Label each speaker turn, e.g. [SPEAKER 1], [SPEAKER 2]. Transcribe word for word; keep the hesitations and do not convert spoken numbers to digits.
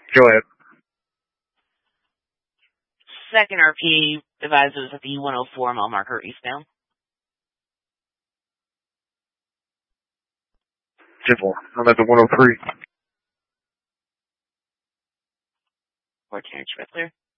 [SPEAKER 1] Go ahead.
[SPEAKER 2] Second R P advises at the one oh four mile marker eastbound.
[SPEAKER 1] ten four. I'm at the one oh three.
[SPEAKER 2] fourteen inch clear.